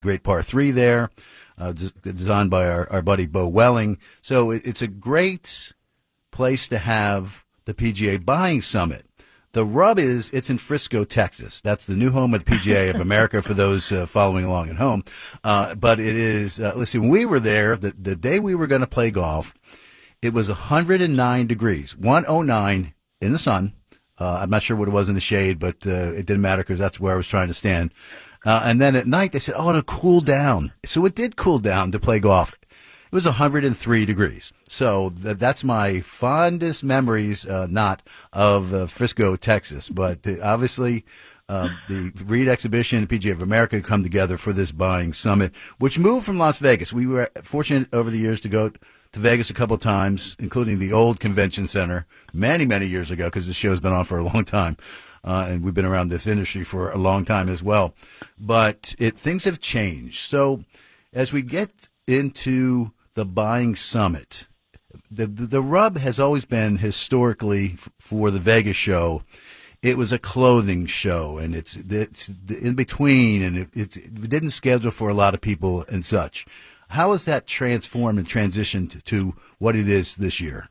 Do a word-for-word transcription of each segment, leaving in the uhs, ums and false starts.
great par three there, uh, des- designed by our, our buddy Bo Welling. So it, it's a great place to have the P G A Buying Summit. The rub is it's in Frisco, Texas. That's the new home of the P G A of America for those uh, following along at home. Uh, but it is, uh, listen, when we were there, the, the day we were going to play golf, it was one hundred nine degrees, one oh nine in the sun. Uh, I'm not sure what it was in the shade, but uh, it didn't matter because that's where I was trying to stand. Uh, and then at night they said, oh, it'll cool down. So it did cool down to play golf. It was one hundred three degrees. So th- that's my fondest memories, uh, not of uh, Frisco, Texas. But uh, obviously, uh, the Reed Exhibition and P G A of America come together for this buying summit, which moved from Las Vegas. We were fortunate over the years to go to Vegas a couple of times, including the old convention center many, many years ago, because this show's been on for a long time. Uh, and we've been around this industry for a long time as well. But it, things have changed. So as we get into the buying summit, the, the the rub has always been historically f- for the Vegas show. It was a clothing show, and it's it's in between, and it, it's, it didn't schedule for a lot of people and such. How has that transformed and transitioned to what it is this year?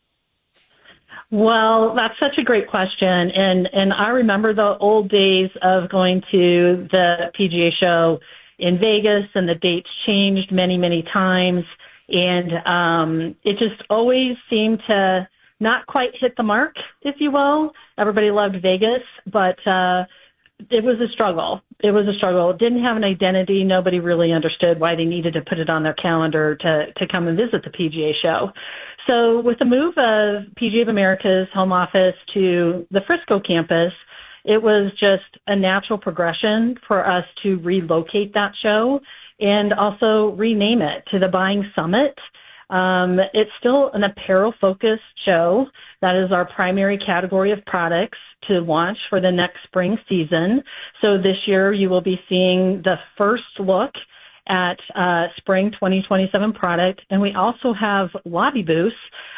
Well, that's such a great question, and and I remember the old days of going to the P G A show in Vegas, and the dates changed many, many times. And um, it just always seemed to not quite hit the mark, if you will. Everybody loved Vegas, but uh, it was a struggle. It was a struggle. It didn't have an identity. Nobody really understood why they needed to put it on their calendar to, to come and visit the P G A show. So with the move of P G A of America's home office to the Frisco campus, it was just a natural progression for us to relocate that show and also rename it to the Buying Summit. Um, it's still an apparel-focused show. That is our primary category of products to launch for the next spring season. So this year you will be seeing the first look at uh, spring twenty twenty-seven product. And we also have lobby booths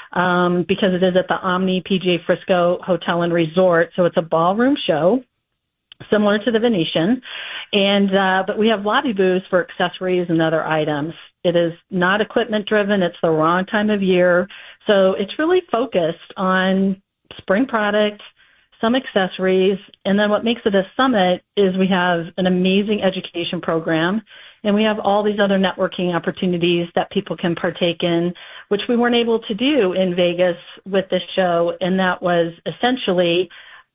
um, because it is at the Omni P G A Frisco Hotel and Resort. So it's a ballroom show, similar to the Venetian. And, uh, but we have lobby booths for accessories and other items. It is not equipment driven. It's the wrong time of year. So it's really focused on spring product, some accessories. And then what makes it a summit is we have an amazing education program, and we have all these other networking opportunities that people can partake in, which we weren't able to do in Vegas with this show. And that was essentially,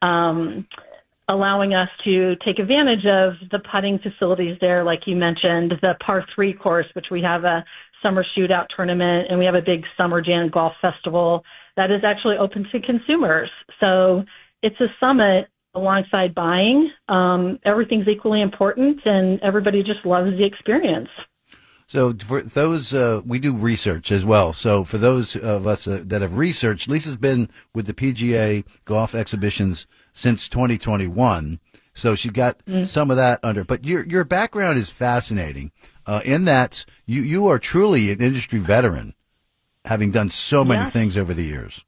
um, allowing us to take advantage of the putting facilities there, like you mentioned, the par three course, which we have a summer shootout tournament, and we have a big Summer Jam golf festival that is actually open to consumers. So it's a summit alongside buying. Um, everything's equally important, and everybody just loves the experience. So for those, uh, we do research as well. So for those of us uh, that have researched, Lisa's been with the P G A golf exhibitions since twenty twenty-one. So she got mm. some of that under, but your, your background is fascinating, uh, in that you, you are truly an industry veteran, having done so many yes. things over the years.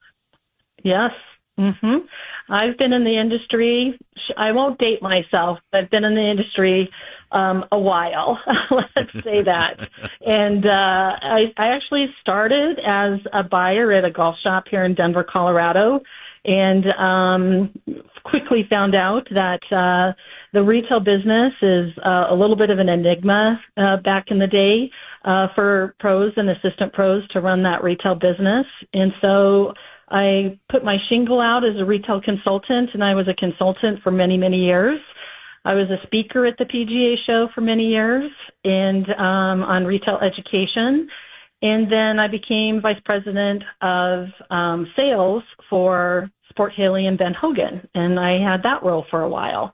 Yes. Mm-hmm. I've been in the industry. I won't date myself, but I've been in the industry um, a while. Let's say that. And uh, I, I actually started as a buyer at a golf shop here in Denver, Colorado, and um, quickly found out that uh, the retail business is uh, a little bit of an enigma uh, back in the day uh, for pros and assistant pros to run that retail business. And so I put my shingle out as a retail consultant, and I was a consultant for many, many years. I was a speaker at the P G A show for many years and um, on retail education. And then I became vice president of um, sales for Sport Haley and Ben Hogan, and I had that role for a while.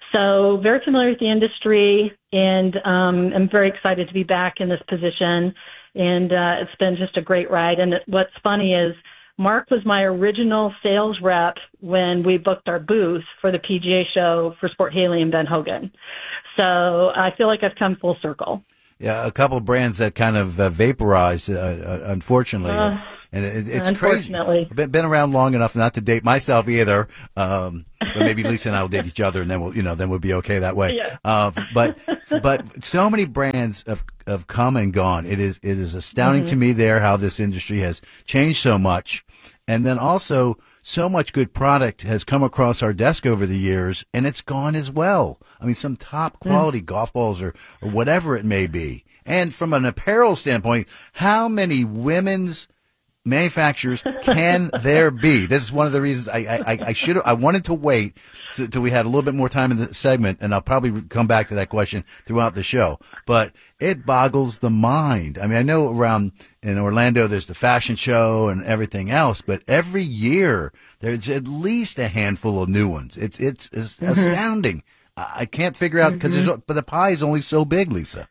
So very familiar with the industry, and um, I'm very excited to be back in this position. And uh, it's been just a great ride. And what's funny is Mark was my original sales rep when we booked our booth for the P G A show for Sport Haley and Ben Hogan. So I feel like I've come full circle. Yeah, a couple of brands that kind of uh, vaporized, uh, uh, unfortunately, Uh, and it, it's unfortunately. crazy. I've been, been around long enough not to date myself either, um, but maybe Lisa and I will date each other, and then we'll, you know, then we'll be okay that way. Yeah. Uh, but but so many brands have have come and gone. It is it is astounding Mm-hmm. to me there how this industry has changed so much, and then also so much good product has come across our desk over the years, and it's gone as well. I mean, some top quality mm. golf balls or, or whatever it may be. And from an apparel standpoint, how many women's manufacturers can there be? This is one of the reasons I, I, I should I wanted to wait till we had a little bit more time in the segment, and I'll probably come back to that question throughout the show. But it boggles the mind. I mean, I know around in Orlando there's the fashion show and everything else, but every year there's at least a handful of new ones. It's it's, it's mm-hmm. astounding. I can't figure out because mm-hmm. but the pie is only so big, Lisa.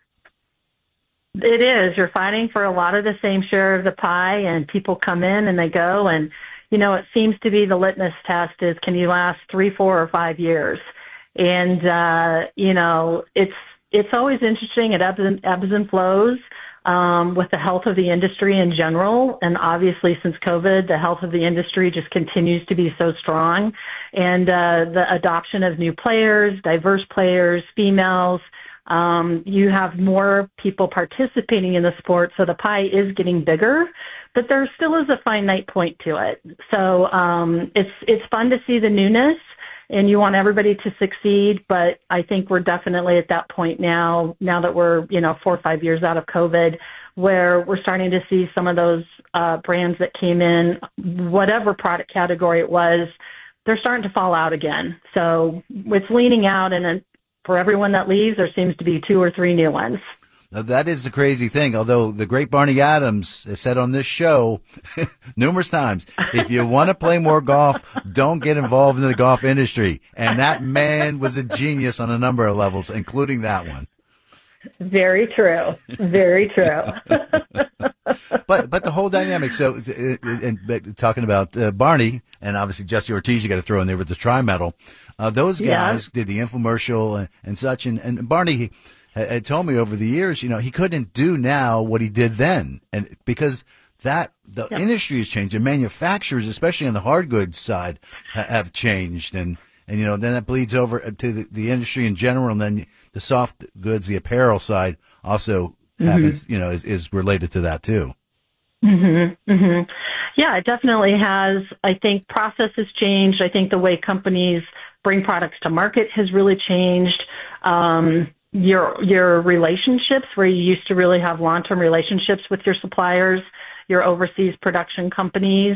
It is. You're fighting for a lot of the same share of the pie, and people come in and they go. And, you know, it seems to be the litmus test is can you last three, four, or five years? And, uh, you know, it's it's always interesting. It ebbs and, ebbs and flows um, with the health of the industry in general. And obviously, since COVID, the health of the industry just continues to be so strong. And uh, the adoption of new players, diverse players, females, Um, you have more people participating in the sport, so the pie is getting bigger, but there still is a finite point to it. So um, it's it's fun to see the newness, and you want everybody to succeed. But I think we're definitely at that point now. Now that we're you know four or five years out of COVID, where we're starting to see some of those uh, brands that came in, whatever product category it was, they're starting to fall out again. So it's leaning out, and a, for everyone that leaves, there seems to be two or three new ones. Now, that is the crazy thing. Although the great Barney Adams has said on this show numerous times, if you want to play more golf, don't get involved in the golf industry. And that man was a genius on a number of levels, including that one. Very true. Very true. but but the whole dynamic. So, and, and talking about uh, Barney and obviously Jesse Ortiz, you got to throw in there with the tri-medal. Uh, those guys yeah. did the infomercial and, and such. And, and Barney had, had told me over the years, you know, he couldn't do now what he did then, and because that the yeah. industry has changed, and manufacturers, especially on the hard goods side, ha- have changed, and. And, you know, then that bleeds over to the, the industry in general, and then the soft goods, the apparel side also mm-hmm. happens, you know, is, is related to that too. Mm-hmm. Mm-hmm. Yeah, it definitely has. I think process has changed. I think the way companies bring products to market has really changed. Um, your your relationships, where you used to really have long-term relationships with your suppliers, your overseas production companies,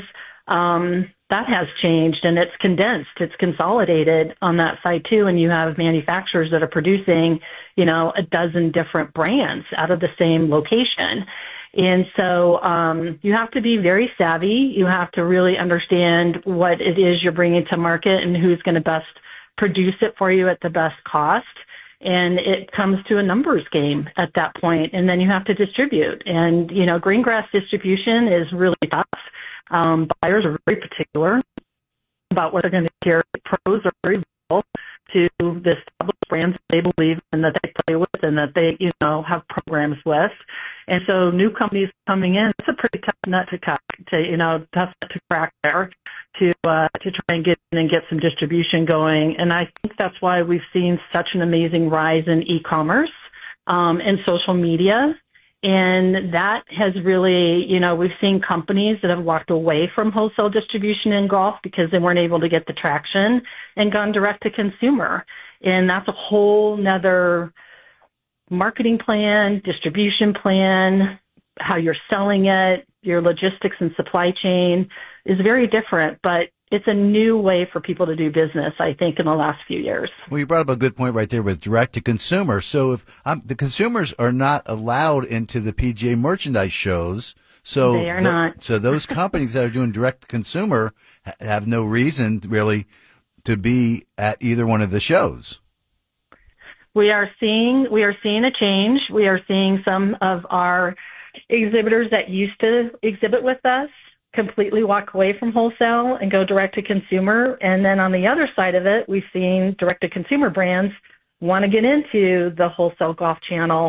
um, that has changed, and it's condensed, it's consolidated on that side too. And you have manufacturers that are producing, you know, a dozen different brands out of the same location. And so um, you have to be very savvy. You have to really understand what it is you're bringing to market and who's going to best produce it for you at the best cost. And it comes to a numbers game at that point. And then you have to distribute. And, you know, green grass distribution is really tough. Um, buyers are very particular about what they're going to carry. Pros are very loyal to the established brands they believe in, that they play with, and that they, you know, have programs with. And so new companies coming in, it's a pretty tough nut to cut, to, you know, tough nut to crack there to, uh, to try and get in and get some distribution going. And I think that's why we've seen such an amazing rise in e-commerce, um, and social media. And that has really, you know, we've seen companies that have walked away from wholesale distribution in golf because they weren't able to get the traction and gone direct to consumer. And that's a whole nother marketing plan, distribution plan, how you're selling it, your logistics and supply chain is very different, but it's a new way for people to do business, I think, in the last few years. Well, you brought up a good point right there with direct to consumer. So if um, the consumers are not allowed into the P G A merchandise shows, so they are the, not. So those companies that are doing direct to consumer ha- have no reason really to be at either one of the shows. We are seeing we are seeing a change. We are seeing some of our exhibitors that used to exhibit with us completely walk away from wholesale and go direct to consumer. And then on the other side of it, we've seen direct to consumer brands want to get into the wholesale golf channel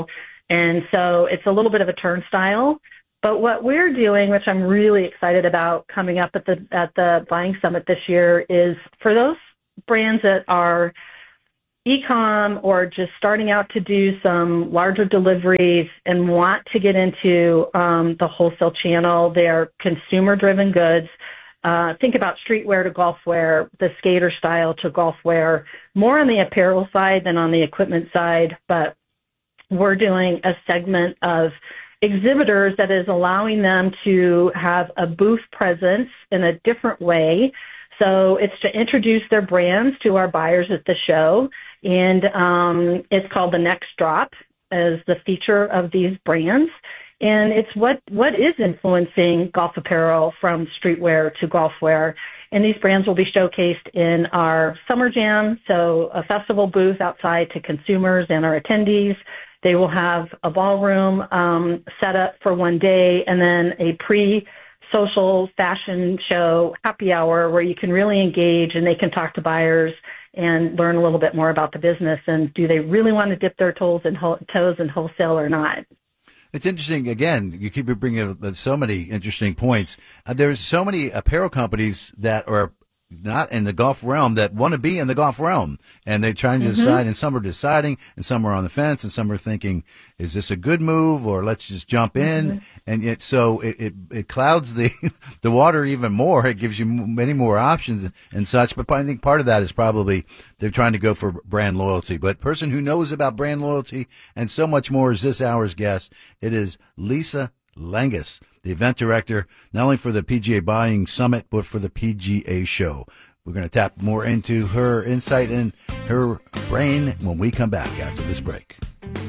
And so it's a little bit of a turnstile. But what we're doing, which I'm really excited about coming up at the at the Buying Summit this year, is for those brands that are e-com or just starting out to do some larger deliveries and want to get into um, the wholesale channel. They're consumer-driven goods. Uh, think about streetwear to golf wear, the skater style to golf wear, more on the apparel side than on the equipment side. But we're doing a segment of exhibitors that is allowing them to have a booth presence in a different way. So it's to introduce their brands to our buyers at the show. And um, it's called the Next Drop as the feature of these brands. And it's what, what is influencing golf apparel from streetwear to golf wear. And these brands will be showcased in our Summer Jam, so a festival booth outside to consumers and our attendees. They will have a ballroom um, set up for one day and then a pre-social fashion show happy hour where you can really engage and they can talk to buyers and learn a little bit more about the business and do they really want to dip their toes in, ho- toes in wholesale or not. It's interesting. Again, you keep bringing up so many interesting points. Uh, there's so many apparel companies that are not in the golf realm that want to be in the golf realm, and they're trying to mm-hmm. decide, and some are deciding, and some are on the fence, and some are thinking, is this a good move, or let's just jump in? Mm-hmm. And yet, so it, it, it clouds the, the water even more. It gives you many more options and such, but I think part of that is probably they're trying to go for brand loyalty. But person who knows about brand loyalty and so much more is this hour's guest. It is Lisa Lengus, the event director, not only for the P G A Buying Summit, but for the P G A Show. We're going to tap more into her insight and her brain when we come back after this break.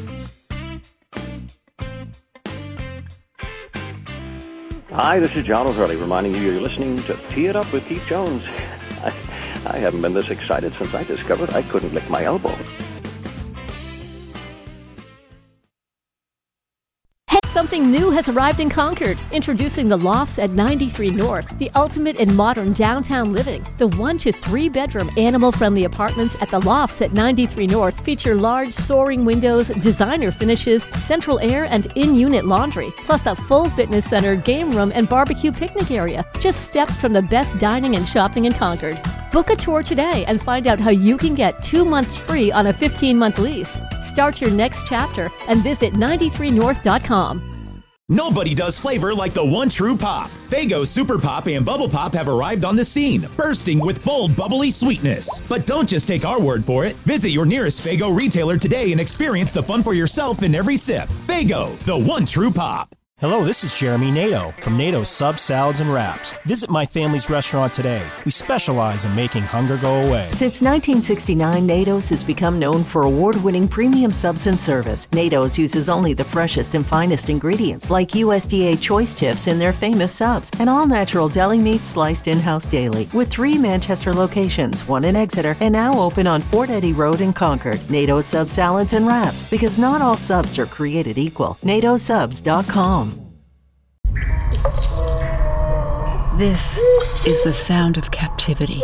Hi, this is John O'Hurley reminding you you're listening to Tee It Up with Keith Jones. I, I haven't been this excited since I discovered I couldn't lick my elbow. Something new has arrived in Concord. Introducing the Lofts at ninety-three North, the ultimate in modern downtown living. The one to three bedroom animal-friendly apartments at the Lofts at ninety-three North feature large soaring windows, designer finishes, central air, and in-unit laundry, plus a full fitness center, game room, and barbecue picnic area. Just steps from the best dining and shopping in Concord. Book a tour today and find out how you can get two months free on a fifteen-month lease. Start your next chapter and visit ninety-three north dot com. Nobody does flavor like the one true pop. Faygo Super Pop and Bubble Pop have arrived on the scene, bursting with bold, bubbly sweetness. But don't just take our word for it. Visit your nearest Faygo retailer today and experience the fun for yourself in every sip. Faygo, the one true pop. Hello, this is Jeremy Nato from Nato Sub Salads and Wraps. Visit my family's restaurant today. We specialize in making hunger go away. Since nineteen sixty-nine, Nato's has become known for award-winning premium subs and service. Nato's uses only the freshest and finest ingredients like U S D A choice tips in their famous subs and all-natural deli meat sliced in-house daily. With three Manchester locations, one in Exeter, and now open on Fort Eddy Road in Concord. Nato's Sub Salads and Wraps, because not all subs are created equal. nato subs dot com. This is the sound of captivity.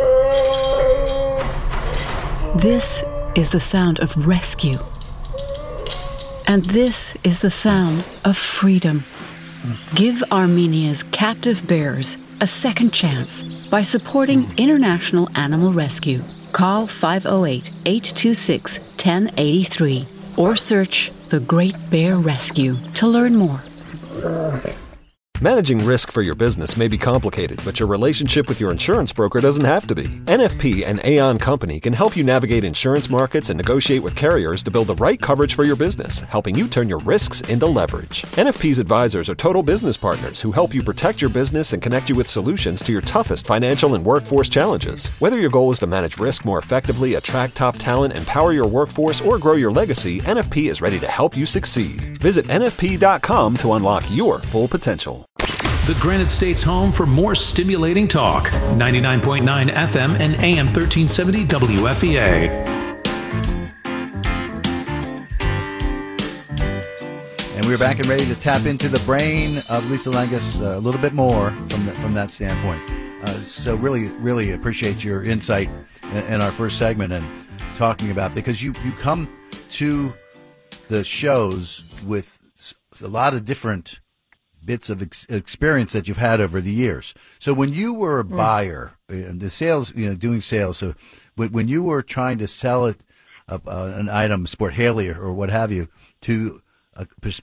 This is the sound of rescue. And this is the sound of freedom. Give Armenia's captive bears a second chance by supporting International Animal Rescue. Call five oh eight, eight two six, one oh eight three or search The Great Bear Rescue to learn more. Managing risk for your business may be complicated, but your relationship with your insurance broker doesn't have to be. N F P and Aon Company can help you navigate insurance markets and negotiate with carriers to build the right coverage for your business, helping you turn your risks into leverage. N F P's advisors are total business partners who help you protect your business and connect you with solutions to your toughest financial and workforce challenges. Whether your goal is to manage risk more effectively, attract top talent, empower your workforce, or grow your legacy, N F P is ready to help you succeed. Visit N F P dot com to unlock your full potential. The Granite State's home for more stimulating talk. ninety-nine point nine F M and A M thirteen seventy W F E A. And we're back and ready to tap into the brain of Lisa Lengus uh, a little bit more from the, from that standpoint. Uh, so really, really appreciate your insight in, in our first segment and talking about, because you, you come to the shows with a lot of different bits of ex- experience that you've had over the years. So when you were a buyer, and the sales, you know, doing sales, so when, when you were trying to sell it, uh, uh, an item, Sport Haley or, or what have you, to a pers-